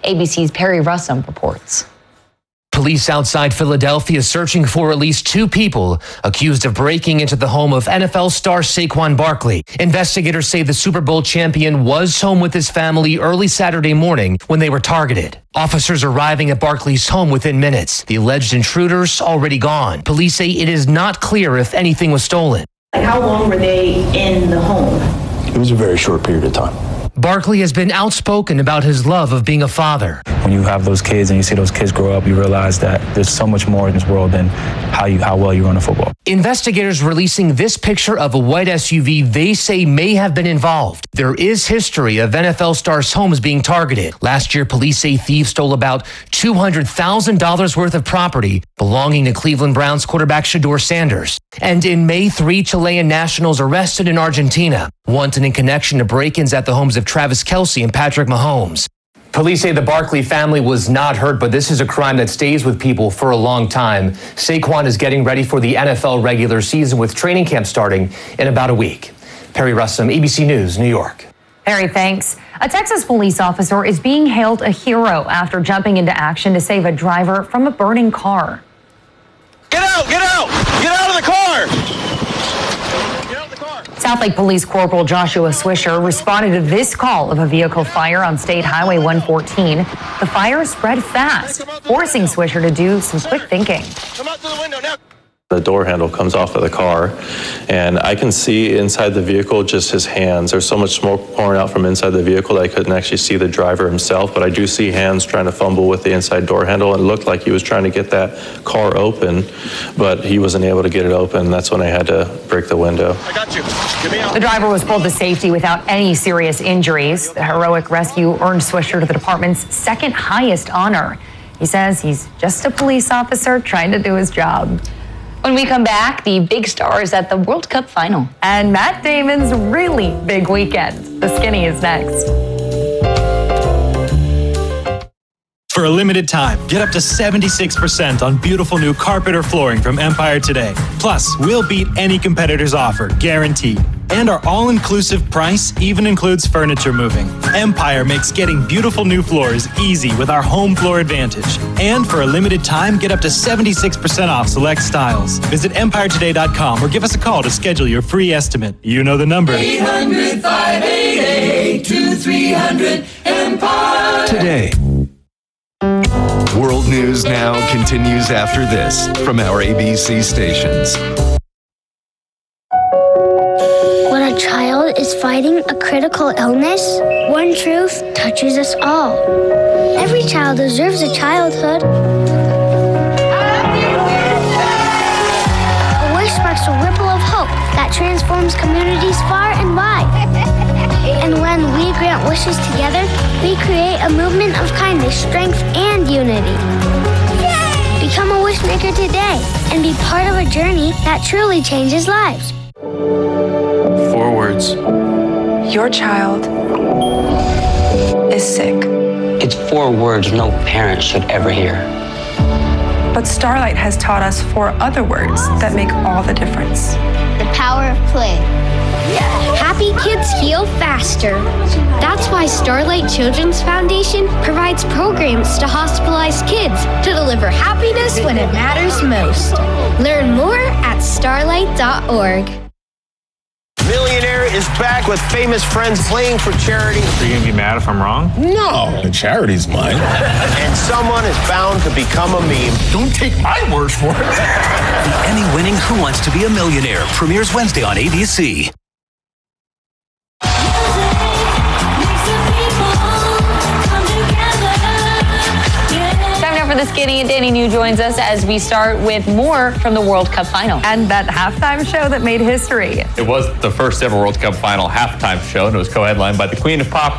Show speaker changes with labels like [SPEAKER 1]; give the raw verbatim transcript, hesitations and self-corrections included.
[SPEAKER 1] A B C's Perry Russum reports.
[SPEAKER 2] Police outside Philadelphia searching for at least two people accused of breaking into the home of N F L star Saquon Barkley. Investigators say the Super Bowl champion was home with his family early Saturday morning when they were targeted. Officers arriving at Barkley's home within minutes. The alleged intruders already gone. Police say it is not clear if anything was stolen.
[SPEAKER 3] How long were they in the home?
[SPEAKER 4] It was a very short period of time.
[SPEAKER 2] Barkley has been outspoken about his love of being a father.
[SPEAKER 5] When you have those kids and you see those kids grow up, you realize that there's so much more in this world than how you how well you run a football.
[SPEAKER 2] Investigators releasing this picture of a white S U V they say may have been involved. There is history of N F L stars' homes being targeted. Last year, police say thieves stole about two hundred thousand dollars worth of property belonging to Cleveland Browns quarterback Shedeur Sanders. And in May, three Chilean nationals arrested in Argentina, wanted in connection to break-ins at the homes of Travis Kelce and Patrick Mahomes. Police say the Barkley family was not hurt, but this is a crime that stays with people for a long time. Saquon is getting ready for the N F L regular season with training camp starting in about a week. Perry Russum, A B C News, New York.
[SPEAKER 1] Perry, thanks. A Texas police officer is being hailed a hero after jumping into action to save a driver from a burning car.
[SPEAKER 6] Get out! Get out! Get out of the car!
[SPEAKER 1] Southlake Police Corporal Joshua Swisher responded to this call of a vehicle fire on State Highway one fourteen. The fire spread fast, forcing Swisher to do some quick thinking.
[SPEAKER 6] Come out to the window now.
[SPEAKER 7] The door handle comes off of the car, and I can see inside the vehicle just his hands. There's so much smoke pouring out from inside the vehicle that I couldn't actually see the driver himself, but I do see hands trying to fumble with the inside door handle, and it looked like he was trying to get that car open, but he wasn't able to get it open. That's when I had to break the window.
[SPEAKER 6] I got you. Get me out.
[SPEAKER 1] The driver was pulled to safety without any serious injuries. The heroic rescue earned Swisher to the department's second highest honor. He says he's just a police officer trying to do his job.
[SPEAKER 8] When we come back, the big stars at the World Cup final.
[SPEAKER 1] And Matt Damon's really big weekend. The Skinny is next.
[SPEAKER 9] For a limited time, get up to seventy-six percent on beautiful new carpet or flooring from Empire today. Plus, we'll beat any competitor's offer, guaranteed. And our all-inclusive price even includes furniture moving. Empire makes getting beautiful new floors easy with our home floor advantage. And for a limited time, get up to seventy-six percent off select styles. Visit empire today dot com or give us a call to schedule your free estimate. You know the number.
[SPEAKER 10] eight hundred, five eight eight, two three hundred, Empire.
[SPEAKER 11] Today. World News Now continues after this from our A B C stations.
[SPEAKER 12] When a child is fighting a critical illness, one truth touches us all. Every child deserves a childhood. A wish sparks a ripple of hope that transforms communities far and wide. And when we grant wishes together, we create a movement of kindness, strength, and unity. Yay! Become a wishmaker today and be part of a journey that truly changes lives.
[SPEAKER 13] Four words.
[SPEAKER 14] Your child is sick.
[SPEAKER 15] It's four words no parent should ever hear.
[SPEAKER 14] But Starlight has taught us four other words that make all the difference.
[SPEAKER 12] The power of play. Happy kids heal faster. That's why Starlight Children's Foundation provides programs to hospitalized kids to deliver happiness when it matters most. Learn more at starlight dot org.
[SPEAKER 6] Millionaire is back with famous friends playing for charity.
[SPEAKER 5] Are you gonna be mad if I'm wrong?
[SPEAKER 4] No, the charity's mine.
[SPEAKER 6] And someone is bound to become a meme.
[SPEAKER 4] Don't take my word for it.
[SPEAKER 11] The Emmy-winning Who Wants to Be a Millionaire premieres Wednesday on A B C.
[SPEAKER 8] For the Skinny, and Danny New joins us as we start with more from the World Cup final.
[SPEAKER 1] And that halftime show that made history.
[SPEAKER 16] It was the first ever World Cup final halftime show, and it was co-headlined by the Queen of Pop,